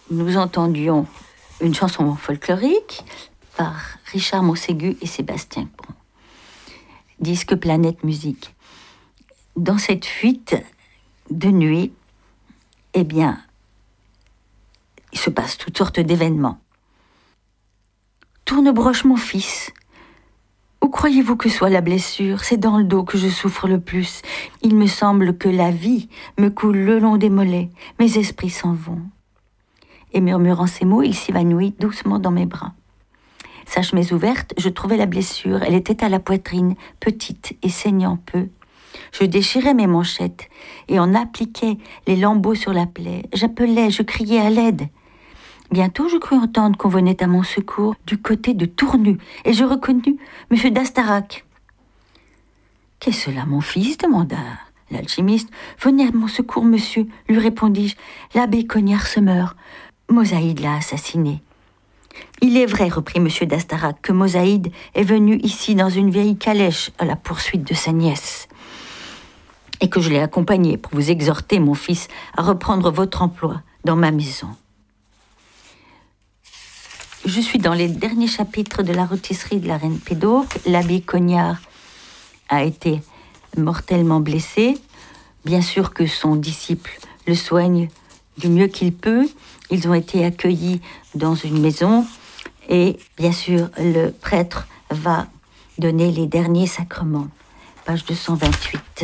nous entendions une chanson folklorique par Richard Montségu et Sébastien Caron. Disque Planète Musique. Dans cette fuite de nuit, eh bien, il se passe toutes sortes d'événements. Tournebroche, mon fils, où croyez-vous que soit la blessure? C'est dans le dos que je souffre le plus. Il me semble que la vie me coule le long des mollets. Mes esprits s'en vont. Et murmurant ces mots, il s'évanouit doucement dans mes bras. Sa chemise ouverte, je trouvais la blessure. Elle était à la poitrine, petite et saignant peu. Je déchirais mes manchettes et en appliquais les lambeaux sur la plaie. J'appelais, je criais à l'aide. Bientôt, je crus entendre qu'on venait à mon secours du côté de Tournu, et je reconnus M. d'Astarac. « Qu'est-ce cela, mon fils ?» demanda l'alchimiste. « Venez à mon secours, monsieur, lui répondis-je. L'abbé Cognard se meurt. Mosaïde l'a assassiné. » « Il est vrai, reprit M. d'Astarac, que Mosaïde est venu ici dans une vieille calèche à la poursuite de sa nièce, et que je l'ai accompagné pour vous exhorter, mon fils, à reprendre votre emploi dans ma maison. » Je suis dans les derniers chapitres de la rôtisserie de la reine Pédoc. L'abbé Cognard a été mortellement blessé. Bien sûr que son disciple le soigne du mieux qu'il peut. Ils ont été accueillis dans une maison et bien sûr le prêtre va donner les derniers sacrements. Page 228.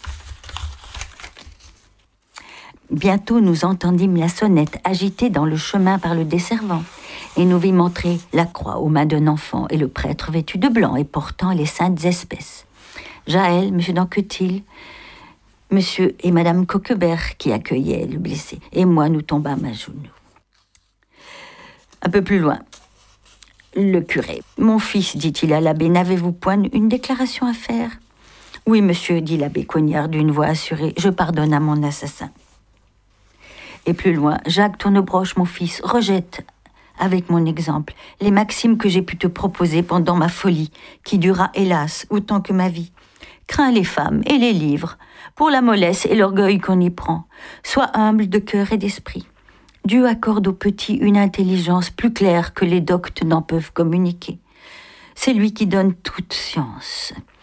Bientôt nous entendîmes la sonnette agitée dans le chemin par le desservant et nous vîmes entrer la croix aux mains d'un enfant et le prêtre vêtu de blanc et portant les saintes espèces. Jaël, M. d'Anquetil, M. et Mme Coquebert qui accueillaient le blessé et moi nous tombâmes à genoux. Un peu plus loin, le curé. « Mon fils, dit-il à l'abbé, n'avez-vous point une déclaration à faire ?»« Oui, monsieur, dit l'abbé Cognard d'une voix assurée, je pardonne à mon assassin. » Et plus loin, « Jacques Tournebroche, mon fils, rejette avec mon exemple les maximes que j'ai pu te proposer pendant ma folie, qui dura, hélas, autant que ma vie. Crains les femmes et les livres, pour la mollesse et l'orgueil qu'on y prend. Sois humble de cœur et d'esprit. Dieu accorde aux petits une intelligence plus claire que les doctes n'en peuvent communiquer. C'est lui qui donne toute science.